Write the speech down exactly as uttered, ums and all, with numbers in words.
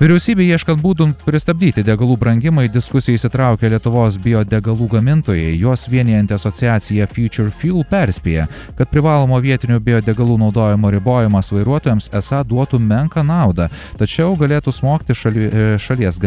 Vyriausybė ieškant būdų pristabdyti degalų brangimą į diskusiją įsitraukė Lietuvos biodegalų gamintojai. Juos vienijanti asociacija Future Fuel perspėja, kad privalomo vietinių biodegalų naudojimo ribojimas vairuotojams esą duotų menką naudą, tačiau galėtų smogti šali, šalies